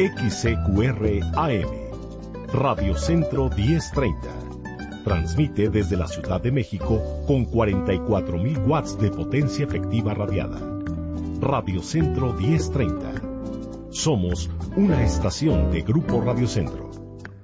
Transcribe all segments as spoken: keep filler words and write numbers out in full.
X C Q R A M, Radio Centro diez treinta. Transmite desde la Ciudad de México con cuarenta y cuatro mil watts de potencia efectiva radiada. Radio Centro diez treinta. Somos una estación de Grupo Radio Centro.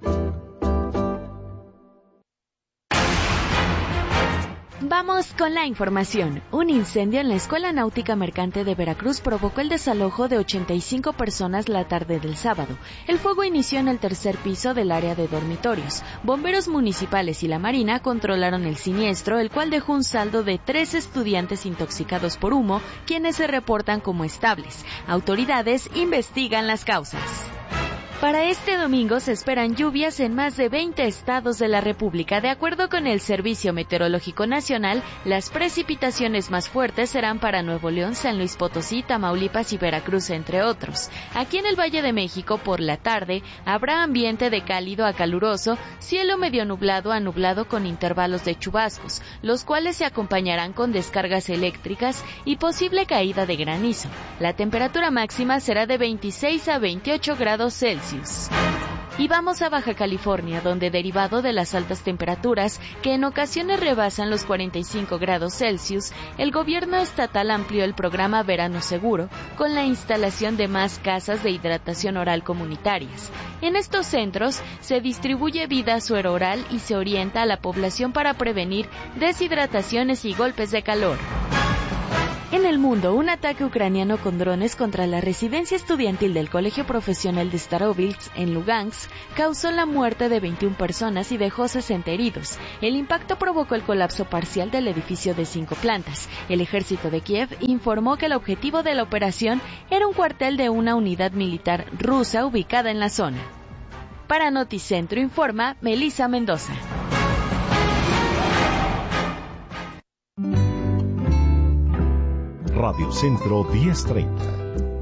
Vamos con la información. Un incendio en la Escuela Náutica Mercante de Veracruz provocó el desalojo de ochenta y cinco personas la tarde del sábado. El fuego inició en el tercer piso del área de dormitorios. Bomberos municipales y la Marina controlaron el siniestro, el cual dejó un saldo de tres estudiantes intoxicados por humo, quienes se reportan como estables. Autoridades investigan las causas. Para este domingo se esperan lluvias en más de veinte estados de la República. De acuerdo con el Servicio Meteorológico Nacional, las precipitaciones más fuertes serán para Nuevo León, San Luis Potosí, Tamaulipas y Veracruz, entre otros. Aquí en el Valle de México, por la tarde, habrá ambiente de cálido a caluroso, cielo medio nublado a nublado con intervalos de chubascos, los cuales se acompañarán con descargas eléctricas y posible caída de granizo. La temperatura máxima será de veintiséis a veintiocho grados Celsius. Y vamos a Baja California, donde derivado de las altas temperaturas, que en ocasiones rebasan los cuarenta y cinco grados Celsius, el gobierno estatal amplió el programa Verano Seguro con la instalación de más casas de hidratación oral comunitarias. En estos centros se distribuye vida suero-oral y se orienta a la población para prevenir deshidrataciones y golpes de calor. En el mundo, un ataque ucraniano con drones contra la residencia estudiantil del Colegio Profesional de Starovilsk en Lugansk causó la muerte de veintiuna personas y dejó sesenta heridos. El impacto provocó el colapso parcial del edificio de cinco plantas. El ejército de Kiev informó que el objetivo de la operación era un cuartel de una unidad militar rusa ubicada en la zona. Para Noticentro informa Melissa Mendoza. Radio Centro diez treinta,